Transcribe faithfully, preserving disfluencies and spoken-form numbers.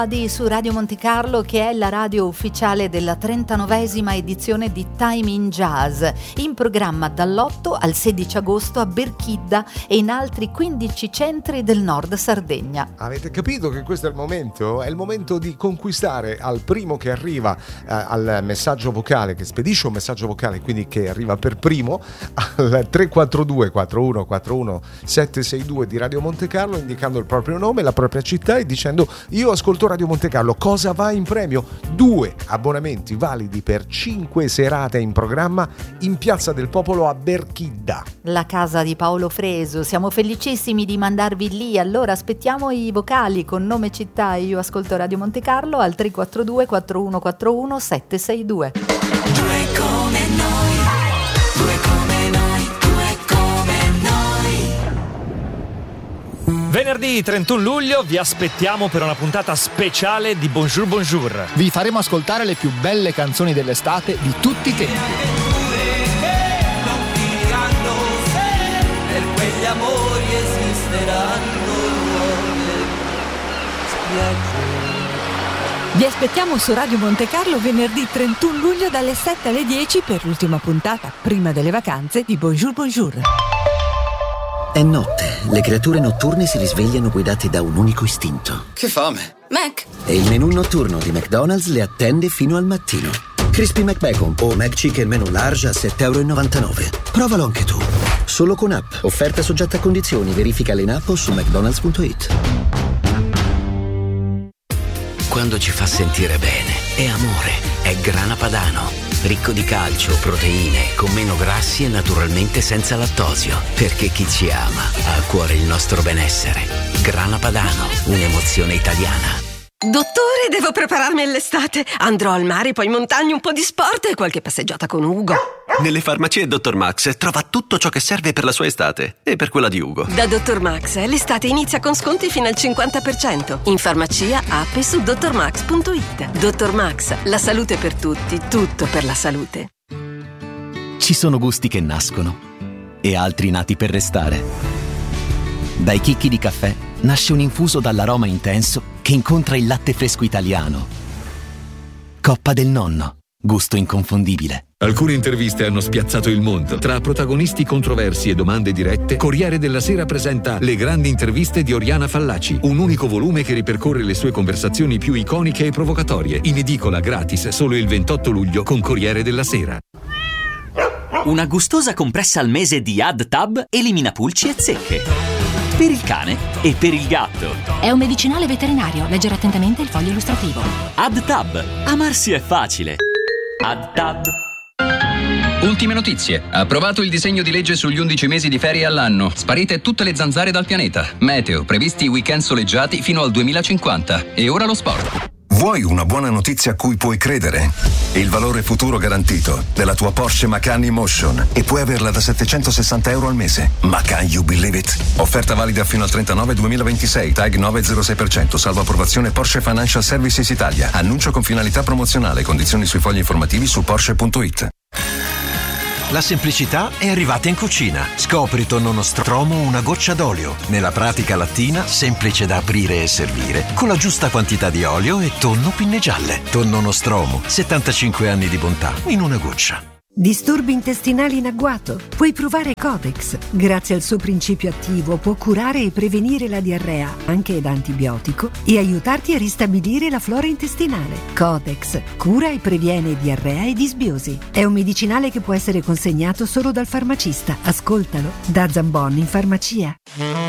Di su Radio Monte Carlo, che è la radio ufficiale della trentanovesima edizione di Time in Jazz, in programma dall'otto al sedici agosto a Berchidda e in altri quindici centri del nord Sardegna. Avete capito che questo è il momento? È il momento di conquistare al primo che arriva eh, al messaggio vocale, che spedisce un messaggio vocale, quindi che arriva per primo, al tre quattro due quattro uno quattro uno sette sei due di Radio Monte Carlo, indicando il proprio nome, la propria città e dicendo: io ascolto Radio Monte Carlo. Cosa va in premio? Due abbonamenti validi per cinque serate in programma in Piazza del Popolo a Berchidda, la casa di Paolo Fresu. Siamo felicissimi di mandarvi lì, allora aspettiamo i vocali con nome e città. Io ascolto Radio Monte Carlo al tre quattro due quattro uno quattro uno sette sei due. Due come noi, due come noi, due come noi. Venerdì trentuno luglio vi aspettiamo per una puntata speciale di Bonjour Bonjour. Vi faremo ascoltare le più belle canzoni dell'estate di tutti i tempi. Non finiranno se per quegli amori esisteranno nuove spiagge. Vi aspettiamo su Radio Monte Carlo venerdì trentuno luglio dalle sette alle dieci per l'ultima puntata, prima delle vacanze, di Bonjour Bonjour. È notte, le creature notturne si risvegliano guidate da un unico istinto. Che fame! Mac! E il menù notturno di McDonald's le attende fino al mattino. Crispy McBacon o McChicken Menu Large a sette virgola novantanove euro. Provalo anche tu. Solo con app. Offerta soggetta a condizioni. Verifica in app o su mcdonalds punto it. Quando ci fa sentire bene, è amore, è Grana Padano. Ricco di calcio, proteine, con meno grassi e naturalmente senza lattosio. Perché chi ci ama ha a cuore il nostro benessere. Grana Padano, un'emozione italiana. Dottore, devo prepararmi all'estate. Andrò al mare, poi in montagna, un po' di sport e qualche passeggiata con Ugo. Nelle farmacie Dottor Max trova tutto ciò che serve per la sua estate e per quella di Ugo. Da Dottor Max l'estate inizia con sconti fino al cinquanta per cento. In farmacia, app e su dottor max punto it. Dottor Max, la salute per tutti, tutto per la salute. Ci sono gusti che nascono e altri nati per restare. Dai chicchi di caffè nasce un infuso dall'aroma intenso che incontra il latte fresco italiano. Coppa del Nonno, gusto inconfondibile. Alcune interviste hanno spiazzato il mondo. Tra protagonisti controversi e domande dirette, Corriere della Sera presenta Le grandi interviste di Oriana Fallaci, un unico volume che ripercorre le sue conversazioni più iconiche e provocatorie. In edicola gratis solo il ventotto luglio con Corriere della Sera. Una gustosa compressa al mese di AdTab elimina pulci e zecche. Per il cane e per il gatto. È un medicinale veterinario. Leggere attentamente il foglio illustrativo. AdTab. Amarsi è facile. AdTab. Ultime notizie. Approvato il disegno di legge sugli undici mesi di ferie all'anno. Sparite tutte le zanzare dal pianeta. Meteo. Previsti weekend soleggiati fino al duemilacinquanta. E ora lo sport. Vuoi una buona notizia a cui puoi credere? Il valore futuro garantito della tua Porsche Macan E-Motion e puoi averla da settecentosessanta euro al mese. Macan, you believe it? Offerta valida fino al trentanove duemilaventisei, tag nove virgola zero sei per cento, salvo approvazione Porsche Financial Services Italia. Annuncio con finalità promozionale, condizioni sui fogli informativi su porsche punto it. La semplicità è arrivata in cucina. Scopri tonno nostromo una goccia d'olio. Nella pratica lattina, semplice da aprire e servire, con la giusta quantità di olio e tonno pinne gialle. Tonno nostromo, settantacinque anni di bontà in una goccia. Disturbi intestinali in agguato? Puoi provare Codex. Grazie al suo principio attivo può curare e prevenire la diarrea, anche ed antibiotico, e aiutarti a ristabilire la flora intestinale. Codex cura e previene diarrea e disbiosi. È un medicinale che può essere consegnato solo dal farmacista. Ascoltalo da Zambon in farmacia.